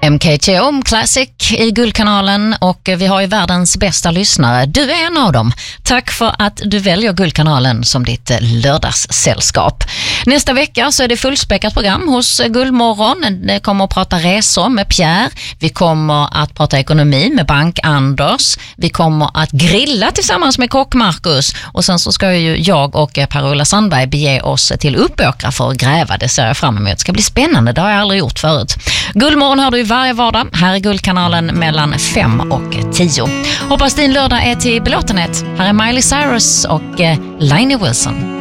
MKTO Classic i Guldkanalen, och vi har ju världens bästa lyssnare. Du är en av dem. Tack för att du väljer Guldkanalen som ditt lördagssällskap. Nästa vecka så är det fullspäckat program hos Guldmorgon. Det kommer att prata resor med Pierre. Vi kommer att prata ekonomi med Bank Anders. Vi kommer att grilla tillsammans med Kock Marcus. Och sen så ska ju jag och Per-Ola Sandberg bege oss till Uppåkra för att gräva. Det ser jag fram emot. Det ska bli spännande. Det har jag aldrig gjort förut. Guldmorgon har du i varje vardag här i Guldkanalen mellan 5 och 10. Hoppas din lördag är till belåtenhet. Här är Miley Cyrus och Lainey Wilson.